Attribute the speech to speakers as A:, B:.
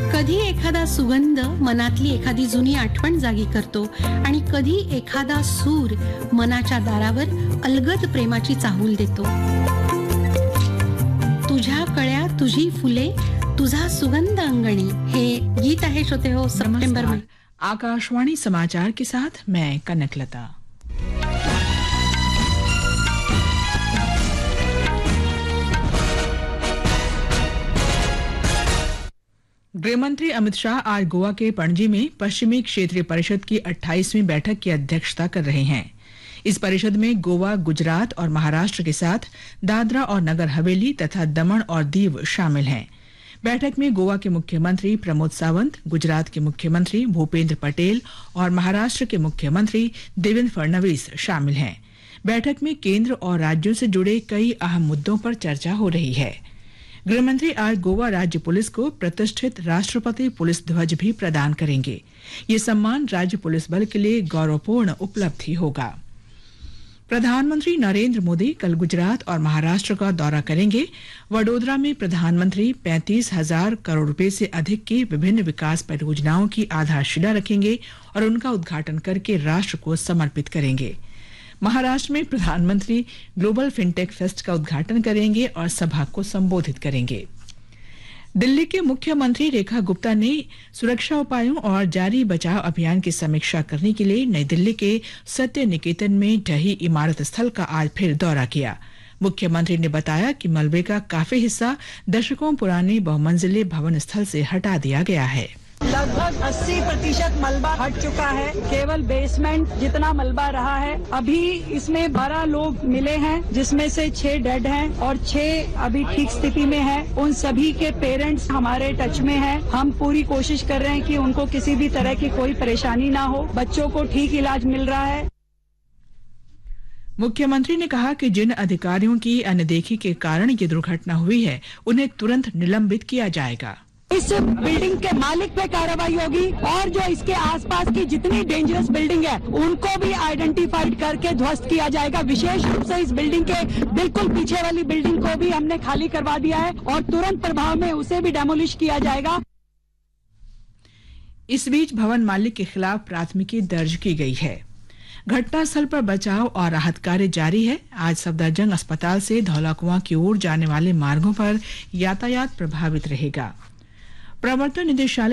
A: कधी एखादा सुगंध मनातली एखादी जुनी आठवण जागी करतो आणि कधी एखादा सूर मनाच्या दारावर अलगद प्रेमाची चाहूल देतो. तुझ्या कळ्या तुझी फुले तुझा सुगंध अंगणी, हे गीत आहे श्रोते हो सितंबर में.
B: आकाशवाणी समाचार के साथ मैं कनकलता. गृहमंत्री अमित शाह आज गोवा के पणजी में पश्चिमी क्षेत्रीय परिषद की 28वीं बैठक की अध्यक्षता कर रहे हैं. इस परिषद में गोवा, गुजरात और महाराष्ट्र के साथ दादरा और नगर हवेली तथा दमन और दीव शामिल हैं. बैठक में गोवा के मुख्यमंत्री प्रमोद सावंत, गुजरात के मुख्यमंत्री भूपेंद्र पटेल और महाराष्ट्र के मुख्यमंत्री देवेंद्र फडणवीस शामिल हैं. बैठक में केंद्र और राज्यों से जुड़े कई अहम मुद्दों पर चर्चा हो रही है. गृहमंत्री आज गोवा राज्य पुलिस को प्रतिष्ठित राष्ट्रपति पुलिस ध्वज भी प्रदान करेंगे. ये सम्मान राज्य पुलिस बल के लिए गौरवपूर्ण उपलब्धि होगा. प्रधानमंत्री नरेंद्र मोदी कल गुजरात और महाराष्ट्र का दौरा करेंगे. वडोदरा में प्रधानमंत्री 35,000 करोड़ रुपए से अधिक की विभिन्न विकास परियोजनाओं की आधारशिला रखेंगे और उनका उद्घाटन करके राष्ट्र को समर्पित करेंगे. महाराष्ट्र में प्रधानमंत्री ग्लोबल फिनटेक फेस्ट का उद्घाटन करेंगे और सभा को संबोधित करेंगे. दिल्ली के मुख्यमंत्री रेखा गुप्ता ने सुरक्षा उपायों और जारी बचाव अभियान की समीक्षा करने के लिए नई दिल्ली के सत्य निकेतन में ढही इमारत स्थल का आज फिर दौरा किया. मुख्यमंत्री ने बताया कि मलबे का काफी हिस्सा दशकों पुराने बहुमंजिले भवन स्थल से हटा दिया गया है.
C: लगभग 80% मलबा हट चुका है. केवल बेसमेंट जितना मलबा रहा है. अभी इसमें 12 लोग मिले हैं, जिसमें से 6 डेड हैं और 6 अभी ठीक स्थिति में हैं. उन सभी के पेरेंट्स हमारे टच में हैं. हम पूरी कोशिश कर रहे हैं कि उनको किसी भी तरह की कोई परेशानी ना हो. बच्चों को ठीक इलाज मिल रहा है.
B: मुख्यमंत्री ने कहा कि जिन अधिकारियों की अनदेखी के कारण ये दुर्घटना हुई है, उन्हें तुरंत निलंबित किया जाएगा.
C: इस बिल्डिंग के मालिक पे कार्रवाई होगी और जो इसके आसपास की जितनी डेंजरस बिल्डिंग है उनको भी आइडेंटिफाइड करके ध्वस्त किया जाएगा. विशेष रूप से इस बिल्डिंग के बिल्कुल पीछे वाली बिल्डिंग को भी हमने खाली करवा दिया है और तुरंत प्रभाव में उसे भी डेमोलिश किया जाएगा.
B: इस बीच भवन मालिक के खिलाफ प्राथमिकी दर्ज की गई है. घटनास्थल पर बचाव और राहत कार्य जारी है. आज सफदरजंग अस्पताल से धौलाकुआं की ओर जाने वाले मार्गों पर यातायात प्रभावित रहेगा. प्रवर्तन निदेशालय